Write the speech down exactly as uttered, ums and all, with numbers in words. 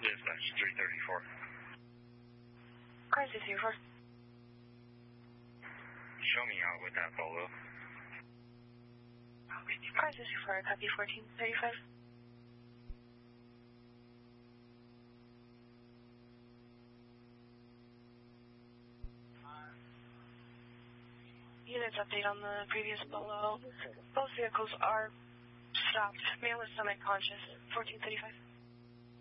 Dispatch three thirty-four. Car six thirty-four. Show me out with that Bolo. Car six thirty-four, copy fourteen thirty-five. Units update on the previous Bolo. Both vehicles are stopped. Male is semi-conscious. fourteen thirty-five.